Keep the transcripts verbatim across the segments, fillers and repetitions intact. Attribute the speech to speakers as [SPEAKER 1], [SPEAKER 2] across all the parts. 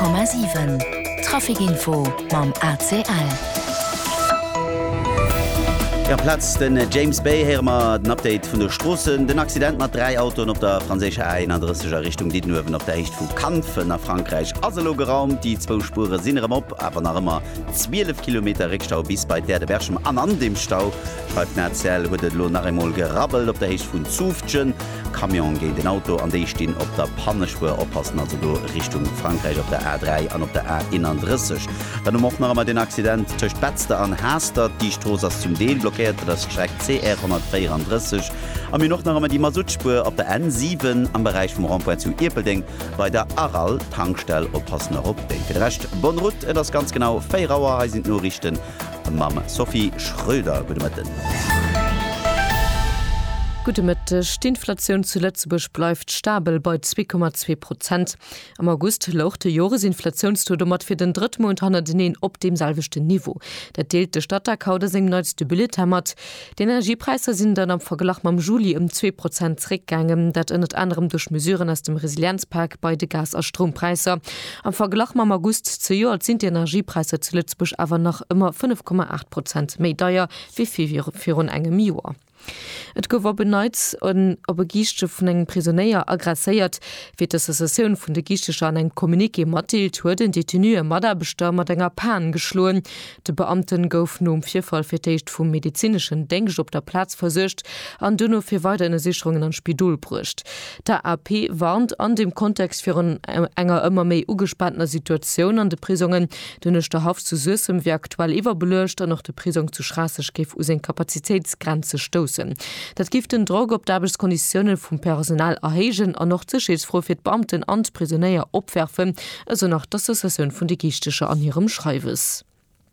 [SPEAKER 1] Komma sieben Trafikinfo mam A C L.
[SPEAKER 2] Ja, Platz den James Bay hermer den Update vun der Strossen, den Accident mat drei Autoen op der franzésche Ei an russsischer Richtung dit nuwen op der Echt vu Kanfen nach Frankreich Aslogerraum, die zwo Spure sinnerem op, awer nach immer zwölf Kilometer Rickstau bis bei der de Berschem an an dem Stau schreibt Nerzell huet lo nachmol gerabbelt op der Echt vun Zufchen. Kamion géint den Auto an déi stehen op der Pannespur oppassen, also do Richtung Frankreich op der A drei an op der A einunddreißig. Dann mocht noch einmal den Accident töcht Betzte an Haster, die Stroos as zum Deel blockiert, das Streck C R hundertvierunddreißig. Am mir noch noch einmal die Masutspur op der N sieben am Bereich vom Randpoint zu Irpelding bei der Aral Tankstelle oppassen op denke. Recht Bonrut das ganz genau Feierauer sind nur richten Mam Sophie Schröder gutmitten.
[SPEAKER 3] Gute Mitte, die Inflation zu Lützeburg bleibt stabil bei zwei Komma zwei Prozent. Am August lauchte Jahresinflationstode mat für den dritten Monat handeln auf dem selben Niveau. Der deelt der Stadtteil sein neueste Bulletin mat. Die Energiepreise sind dann am Vergleich mit Juli um zwei Prozent zurückgegangen, das unter anderem durch Mesuren aus dem Resilienzpakt bei den Gas- und Strompreisen. Am Vergleich mit August zu Jahr sind die Energiepreise zu Lützeburg aber noch immer fünf Komma acht Prozent mehr teuer wie für einem Jahr. Et gower beneits an op e Gichte vun eng Prisonnéier aggressiert, fir d' Assoziun vun de Gichtecher an eng Kommuniké matilt huet den Detenue Mader bestürmer enger Pan geschloen. De Beamten gouf no um Vierfall firteicht vum medizinschen Denkg op der Platz versuercht, an dunno fir weiterne Sicherungen an Spidul brucht. Der A P warnt an dem Kontext fir een enger ëmmer méi ugespannter Situation an de Prisungen, dunnech der Haft zu Süssem wie aktuell iwwer belecht an noch de Prisung zu Strasseg gif us en Kapazitätsgrenze stoßen. Dat gift den Drog op d'Arbelskonditionen vum Personal erhegen an noch zeschesfro fir Beamten an Prisonnéier opwerfen, also nach der Association vun de Gichtecher an ihrem Schreiwes.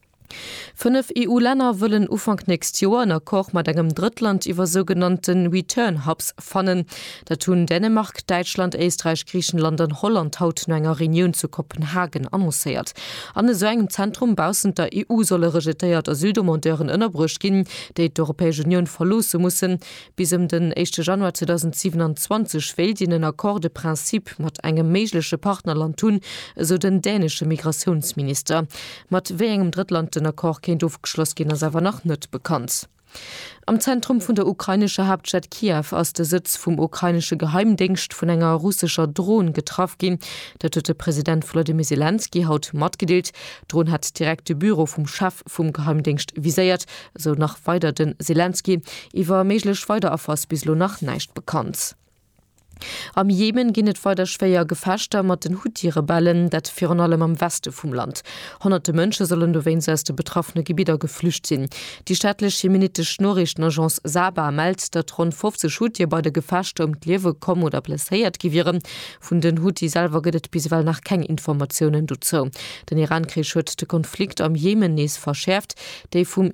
[SPEAKER 3] Fünf E U-Länder wollen Ufang nächst Jahr in Koch mit einem Drittland über sogenannten Return-Hubs fannen. Da tun Dänemark, Deutschland, Österreich, Griechenland und Holland haut in einer Reunion zu Kopenhagen annonciert. An so einem Zentrum bausen der E U solle registriert Asyldomandeuren innerbrüch gehen, die die Europäische Union verlosen müssen. Bis um den ersten Januar zweitausendsiebenundzwanzig fehlt ihnen ein Akkordeprinzip mit einem möglichen Partnerland tun, so den dänische Migrationsminister. Mit wem Drittland den Akkord kein aufgeschlossen gehen, ist aber noch nicht bekannt. Am Zentrum von der ukrainische Hauptstadt Kiew aus der Sitz vom ukrainische Geheimdienst von einer russischer Drohne getroffen ging. Der tote Präsident Volodymyr Zelensky hat mitgeteilt, Drohne hat direkt das Büro vom Chef vom Geheimdienst visiert, so nach weiter den Zelensky. Ich war möglich weiter auf was bislang noch nicht bekannt. Am Jemen ginnet weiter schwéier Gefechter mat den Houthi-Rebellen, dat fir an allem am Weste vum Land. Hunderte Mënsche sollen do wéins aus de betroffene Gebieter geflücht sinn. Die staatliche jemenitische Nachrichtenagence Saba meldt, dat rund fünfzig Houthi bei de Gefechte um d'Liewe kommen oder blesséiert gewieren. Vun den Houthi selber gëtt bisweilen nach keng Informationen dazu. Den Iran-Krieg huet de Konflikt am Jemen nees verschärft, déi vum